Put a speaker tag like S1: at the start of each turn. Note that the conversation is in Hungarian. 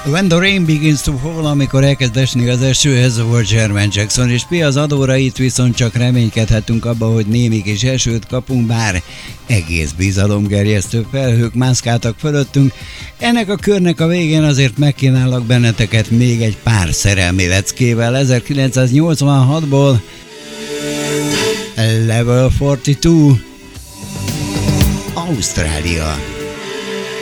S1: When the Rain Begins to Fall, amikor elkezd esni az eső, ez volt Jermaine Jackson, és mi az adóra itt viszont csak reménykedhetünk abba, hogy némi kis esőt kapunk, bár egész bizalomgerjesztő felhők mászkáltak fölöttünk. Ennek a körnek a végén azért megkínállak benneteket még egy pár szerelmi leckével 1986-ból. Level 42, Ausztrália.